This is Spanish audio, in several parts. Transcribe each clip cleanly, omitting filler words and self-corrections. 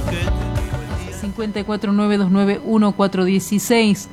549291416,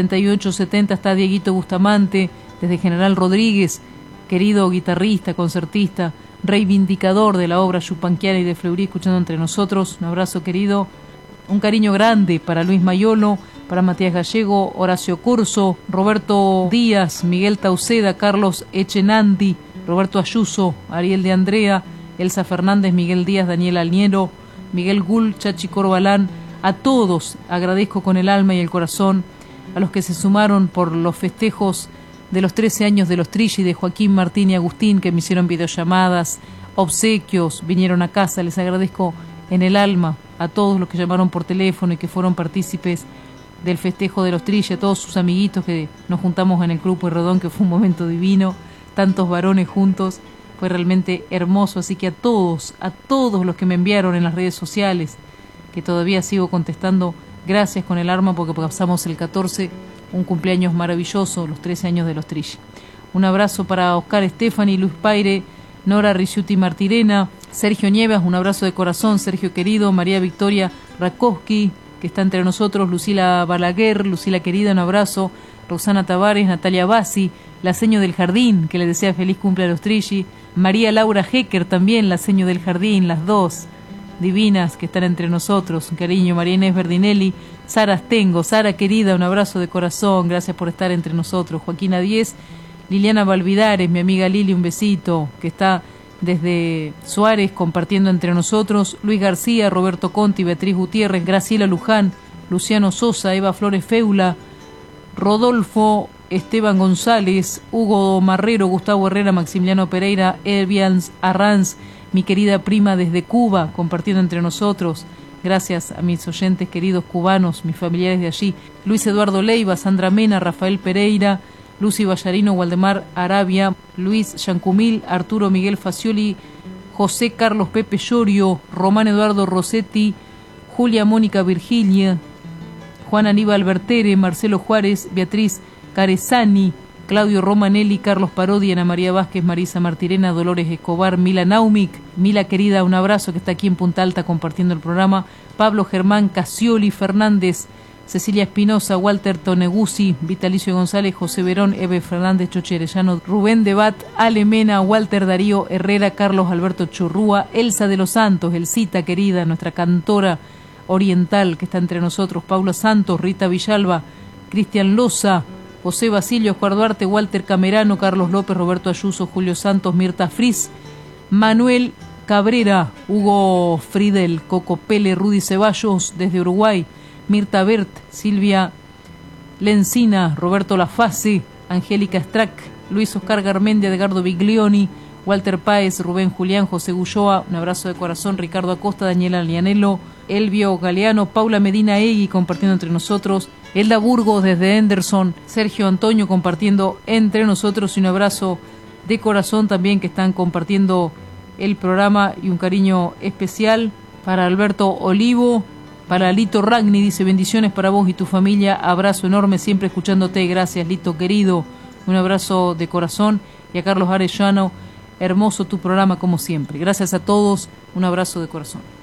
3870 está Dieguito Bustamante, desde General Rodríguez, querido guitarrista, concertista, reivindicador de la obra yupanquiana y de Fleury, escuchando entre nosotros. Un abrazo querido, un cariño grande para Luis Mayolo, para Matías Gallego, Horacio Curso, Roberto Díaz, Miguel Tauceda, Carlos Echenandi, Roberto Ayuso, Ariel de Andrea, Elsa Fernández, Miguel Díaz, Daniel Alniero, Miguel Gul, Chachi Corbalán. A todos agradezco con el alma y el corazón, a los que se sumaron por los festejos de los 13 años de los Trilli, de Joaquín, Martín y Agustín, que me hicieron videollamadas, obsequios, vinieron a casa. Les agradezco en el alma a todos los que llamaron por teléfono y que fueron partícipes del festejo de los Trilli, a todos sus amiguitos que nos juntamos en el Club Pueyrredón, que fue un momento divino, tantos varones juntos, fue realmente hermoso. Así que a todos los que me enviaron en las redes sociales, que todavía sigo contestando, gracias con el alma, porque pasamos el 14, un cumpleaños maravilloso, los 13 años de los Trilli. Un abrazo para Oscar Estefani, Luis Paire, Nora Ricciuti Martirena, Sergio Nieves, un abrazo de corazón, Sergio querido, María Victoria Rakowski, que está entre nosotros, Lucila Balaguer, Lucila querida, un abrazo, Roxana Tavares, Natalia Bassi, la seño del jardín, que le desea feliz cumple a los Trilli, María Laura Hecker también, la seño del jardín, las dos divinas que están entre nosotros, un cariño, María Inés Verdinelli, Sara Astengo, Sara querida, un abrazo de corazón, gracias por estar entre nosotros, Joaquina Díez, Liliana Valvidares, mi amiga Lili, un besito, que está desde Suárez compartiendo entre nosotros, Luis García, Roberto Conti, Beatriz Gutiérrez, Graciela Luján, Luciano Sosa, Eva Flores Feula, Rodolfo Esteban González, Hugo Marrero, Gustavo Herrera, Maximiliano Pereira, Elvians Arranz, mi querida prima desde Cuba, compartiendo entre nosotros. Gracias a mis oyentes queridos cubanos, mis familiares de allí. Luis Eduardo Leiva, Sandra Mena, Rafael Pereira, Lucy Ballarino, Waldemar Arabia, Luis Yancumil, Arturo Miguel Facioli, José Carlos Pepe Llorio, Román Eduardo Rossetti, Julia Mónica Virgilia, Juan Aníbal Bertere, Marcelo Juárez, Beatriz Carezani, Claudio Romanelli, Carlos Parodi, Ana María Vázquez, Marisa Martirena, Dolores Escobar, Mila Naumic, Mila querida, un abrazo, que está aquí en Punta Alta compartiendo el programa, Pablo Germán Casioli Fernández, Cecilia Espinosa, Walter Toneguzzi, Vitalicio González, José Verón, Eve Fernández, Choche Arellano, Rubén Debat, Ale Mena, Walter Darío Herrera, Carlos Alberto Churrúa, Elsa de los Santos, Elcita querida, nuestra cantora oriental que está entre nosotros, Paula Santos, Rita Villalba, Cristian Loza, José Basilio, Oscar Duarte, Walter Camerano, Carlos López, Roberto Ayuso, Julio Santos, Mirta Fris, Manuel Cabrera, Hugo Fridel, Coco Pele, Rudy Ceballos desde Uruguay, Mirta Bert, Silvia Lencina, Roberto Lafase, Angélica Strack, Luis Oscar Garmendia, Edgardo Biglioni, Walter Páez, Rubén Julián, José Gulloa, un abrazo de corazón, Ricardo Acosta, Daniela Lianello, Elvio Galeano, Paula Medina Egui compartiendo entre nosotros, Elda Burgos desde Henderson, Sergio Antonio compartiendo entre nosotros, y un abrazo de corazón también que están compartiendo el programa, y un cariño especial para Alberto Olivo, para Lito Ragni, dice bendiciones para vos y tu familia, abrazo enorme, siempre escuchándote, gracias Lito querido, un abrazo de corazón, y a Carlos Arellano, hermoso tu programa como siempre, gracias a todos, un abrazo de corazón.